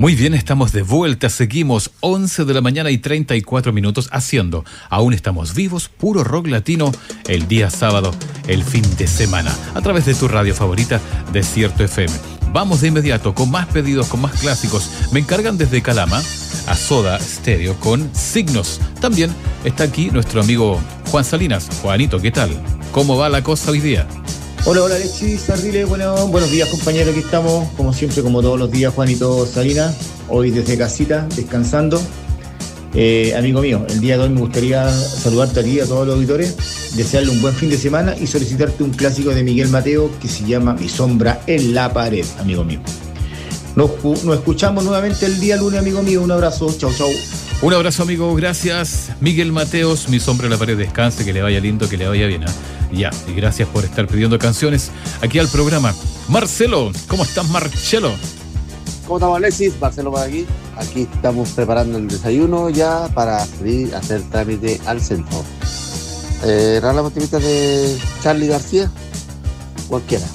Muy bien, estamos de vuelta, seguimos 11 de la mañana y 34 minutos haciendo. Aún estamos vivos, puro rock latino, el día sábado, el fin de semana, a través de tu radio favorita, Desierto FM. Vamos de inmediato con más pedidos, con más clásicos. Me encargan desde Calama a Soda Stereo con Signos. También está aquí nuestro amigo Juan Salinas. Juanito, ¿qué tal? ¿Cómo va la cosa hoy día? Hola Alexis, Arrile, buenos días compañeros, aquí estamos, como siempre, como todos los días, Juanito Salinas, hoy desde casita, descansando. Amigo mío, el día de hoy me gustaría saludarte a ti, a todos los auditores, desearle un buen fin de semana y solicitarte un clásico de Miguel Mateo que se llama Mi sombra en la pared, amigo mío. Nos escuchamos nuevamente el día lunes, amigo mío, un abrazo, chau. Un abrazo, amigo, gracias. Miguel Mateos, Mi sombra en la pared, descanse, que le vaya lindo, que le vaya bien, ¿eh? Ya, y gracias por estar pidiendo canciones aquí al programa. Marcelo, ¿cómo estás, Marcelo? ¿Cómo estamos, Alexis? Marcelo por aquí. Aquí estamos preparando el desayuno ya para salir a hacer trámite al centro. ¿La motivita de Charly García? Cualquiera.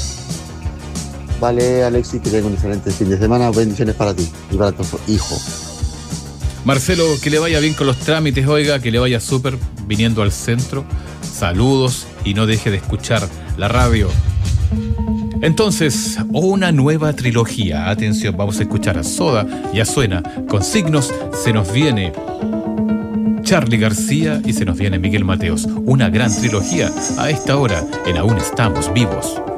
Vale, Alexis, que tenga un excelente fin de semana. Bendiciones para ti y para tu hijo. Marcelo, que le vaya bien con los trámites, oiga, que le vaya súper viniendo al centro. Saludos y no deje de escuchar la radio. Entonces, una nueva trilogía. Atención, vamos a escuchar a Soda, ya suena, con Signos, se nos viene Charly García y se nos viene Miguel Mateos. Una gran trilogía a esta hora en Aún Estamos Vivos.